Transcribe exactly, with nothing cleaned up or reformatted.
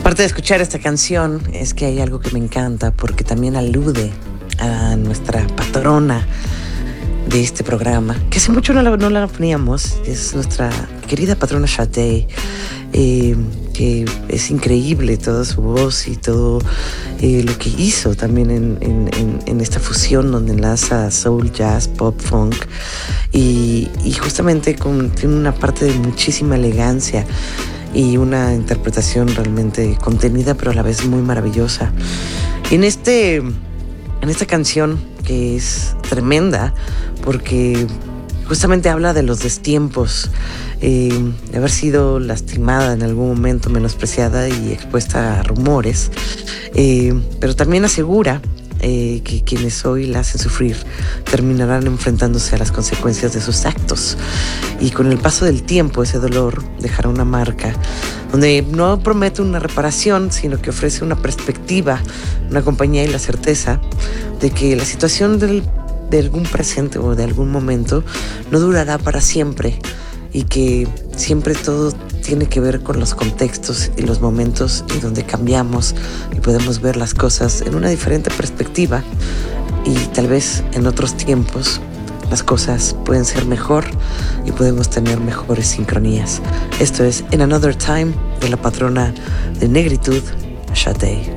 Aparte de escuchar esta canción, es que hay algo que me encanta porque también alude a nuestra patrona de este programa, que hace mucho no la, no la poníamos. Es nuestra querida patrona Sade, eh, que es increíble toda su voz y todo eh, lo que hizo también en, en, en, en esta fusión donde enlaza soul, jazz, pop, funk y, y justamente con, tiene una parte de muchísima elegancia y una interpretación realmente contenida pero a la vez muy maravillosa. En, este, en esta canción, que es tremenda porque justamente habla de los destiempos, eh, de haber sido lastimada en algún momento, menospreciada y expuesta a rumores, eh, pero también asegura Eh, que quienes hoy la hacen sufrir terminarán enfrentándose a las consecuencias de sus actos, y con el paso del tiempo ese dolor dejará una marca donde no promete una reparación, sino que ofrece una perspectiva, una compañía y la certeza de que la situación del, de algún presente o de algún momento no durará para siempre, y que siempre todo tiene que ver con los contextos y los momentos en donde cambiamos y podemos ver las cosas en una diferente perspectiva, y tal vez en otros tiempos las cosas pueden ser mejor y podemos tener mejores sincronías. Esto es In Another Time, de la patrona de negritud, Sade.